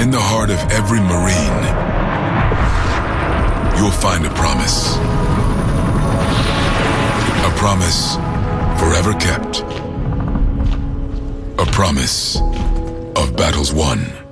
In the heart of every Marine, you'll find a promise. A promise forever kept. A promise of battles won.